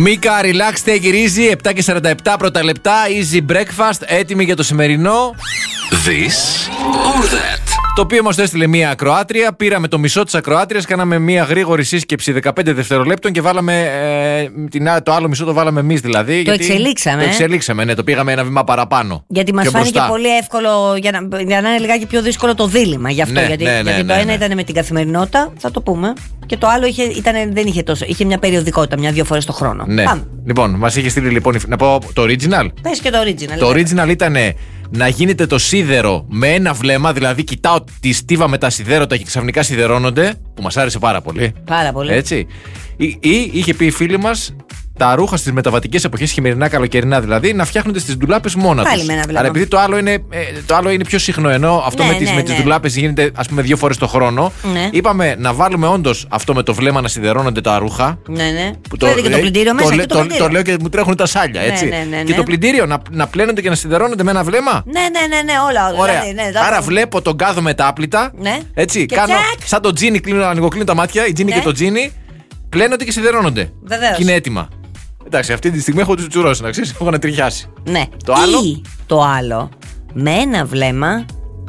Μίκα, relax, take it easy. 7:47 πρώτα λεπτά. Easy breakfast. Έτοιμοι για το σημερινό. This or that. Το οποίο μας το έστειλε μία ακροάτρια. Πήραμε το μισό της ακροάτριας, κάναμε μία γρήγορη σύσκεψη 15 δευτερολέπτων και βάλαμε το άλλο μισό το βάλαμε εμείς δηλαδή. Το εξελίξαμε. Το εξελίξαμε, ναι, το πήγαμε ένα βήμα παραπάνω. Γιατί μας φάνηκε πολύ εύκολο για να είναι λιγάκι πιο δύσκολο το δίλημμα. Γι' αυτό. Γιατί το ένα ήταν με την καθημερινότητα, θα το πούμε. Και το άλλο δεν είχε τόσο. Είχε μια περιοδικότητα, 1-2 φορές το χρόνο. Ναι. Λοιπόν, μας είχε στείλει λοιπόν. Να πω το original. Πες και το original. Το original ήταν να γίνεται το σίδερο με ένα βλέμμα, δηλαδή κοιτάω τη στίβα με τα σιδέρωτα και ξαφνικά σιδερώνονται, που μας άρεσε πάρα πολύ. Πάρα πολύ. Έτσι. Ή είχε πει η φίλη μας τα ρούχα στις μεταβατικές εποχές, χειμερινά, καλοκαιρινά δηλαδή, να φτιάχνονται στις ντουλάπες μόνα τους. Άρα επειδή το άλλο είναι πιο συχνό, ενώ αυτό με τις ντουλάπες γίνεται ας πούμε 2 φορές το χρόνο, είπαμε να βάλουμε όντως αυτό με το βλέμμα να σιδερώνονται τα ρούχα. Ναι. Και το πλυντήριο μέσα. Το λέω και μου τρέχουν τα σάλια, έτσι. Και το πλυντήριο να πλένονται και να σιδερώνονται με ένα βλέμμα. Ναι, όλα. Ωραία. Άρα βλέπω τον κάδο μετάπλητα. Έτσι. Κάνω σαν το τζίνι, ανοιγοκλίνω τα μάτια, η τζίνι και το τζίνι. Πλένονται και σιδερώνονται. Βεβαίως. Και είναι έτοιμα. Εντάξει, αυτή τη στιγμή έχω του τσουρώσει, να ξέρεις, έχω ανατριχιάσει. Ναι. Το άλλο, με ένα βλέμμα,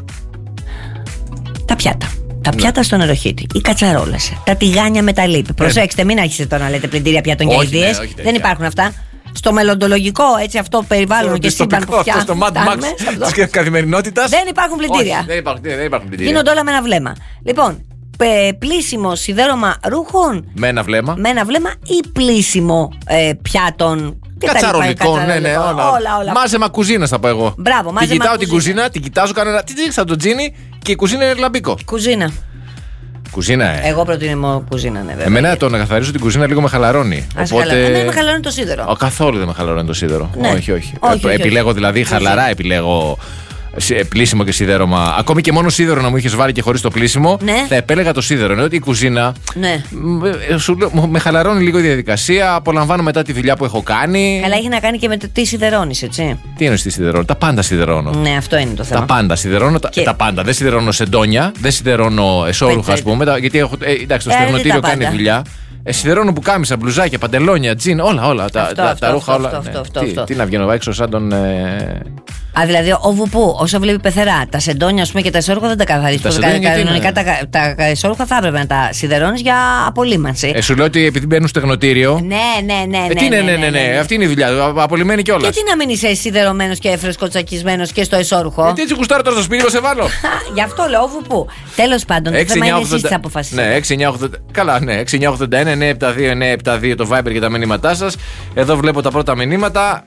τα πιάτα. Τα πιάτα στο νεροχύτη, οι κατσαρόλες, τα τηγάνια με τα λίπη. Προσέξτε, μην άρχισετε τώρα να λέτε πλυντήρια πιάτων και αηδίες. Δεν υπάρχουν αυτά. Στο μελλοντολογικό, έτσι, αυτό περιβάλλον και σύμπαν που φτιάχνουμε. Στο Mad Max της καθημερινότητας. Δεν υπάρχουν πλυντήρια. Δεν υπάρχουν πλυντήρια. Γίνονται όλα με ένα βλέμμα. Λοιπόν, πλήσιμο σιδέρωμα ρούχων με ένα βλέμμα ή πλήσιμο πιάτων κατσαρολικών, ναι, όλα. Μάζεμα κουζίνα θα πω εγώ. Μπράβο, την κοιτάω την κουζίνα, την κοιτάζω, κάνω ένα σαν το τζίνι και η κουζίνα είναι λαμπίκο. Κουζίνα, Εγώ προτείνω κουζίνα, ναι, βέβαια. Εμένα το να καθαρίσω την κουζίνα λίγο με χαλαρώνει. Εμένα με χαλαρώνει το σίδερο. Καθόλου δεν με χαλαρώνει το σίδερο. Ναι. Όχι. Επιλέγω δηλαδή χαλαρά, επιλέγω πλήσιμο και σίδερωμα. Ακόμη και μόνο σίδερο να μου είχες βάλει και χωρίς το πλήσιμο, θα επέλεγα το σίδερο. Ενώ ότι η κουζίνα με χαλαρώνει λίγο η διαδικασία. Απολαμβάνω μετά τη δουλειά που έχω κάνει. Αλλά έχει να κάνει και με το τι σιδερώνεις, έτσι. Τι εννοείς τι σιδερώνω? Τα πάντα σιδερώνω. Ναι, αυτό είναι το θέμα. Τα πάντα σιδερώνω. Τα πάντα. Δεν σιδερώνω σεντόνια, δεν σιδερώνω εσώρουχα, ας πούμε. Γιατί εντάξει, το στεγνοτήριο κάνει δουλειά. Σιδερώνω πουκάμισα, μπλουζάκια, παντελόνια, τζιν, όλα. Τα ρούχα όλα. Τι να βγαίνω έξω σαν τον. Δηλαδή, ο Βουπού, όσο βλέπει πεθερά, τα σεντόνια ας πούμε, και τα εσώρουχα δεν τα καθαρίζει. Κανονικά τα εσώρουχα θα έπρεπε να τα σιδερώνεις για απολύμανση. Σου λέω ότι επειδή μπαίνουν στο στεγνοτήριο. Ναι. Αυτή είναι η δουλειά. Απολυμμένοι κιόλας. Γιατί να μην είσαι σιδερωμένος και φρεσκοτσακισμένος και στο εσώρουχο? Γιατί έτσι γουστάρω τώρα στο σπίτι μου, σε βάλω. Γι' αυτό λέω, Βουπού. Τέλος πάντων, το θέμα είναι εσείς θα αποφασίσετε. Ναι, 6-9-80. Καλά, ναι, 6-9-81-972-972 το Viber για τα μηνύματά σας. Εδώ βλέπω τα πρώτα μηνύματα.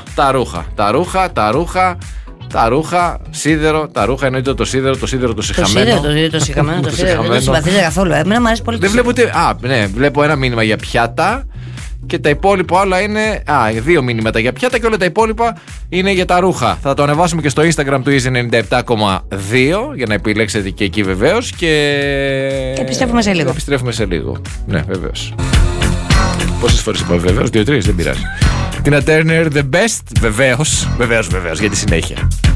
Τα ρούχα, σίδερο, τα ρούχα εννοείται το σίδερο το συχαμένο. Το συχαμένο, δεν συμπαθείτε καθόλου. Εμένα μου αρέσει πολύ. Δεν βλέπω ούτε. Βλέπω ένα μήνυμα για πιάτα και τα υπόλοιπα όλα είναι. 2 μήνυματα για πιάτα και όλα τα υπόλοιπα είναι για τα ρούχα. Θα το ανεβάσουμε και στο Instagram του Easy97.2 για να επιλέξετε και εκεί βεβαίως. Και επιστρέφουμε σε λίγο. Ναι, βεβαίως. Πόσες φορές είπα βεβαίως? 2-3, δεν πειράζει. Tina Turner, the best. Βεβαίως, για τη συνέχεια.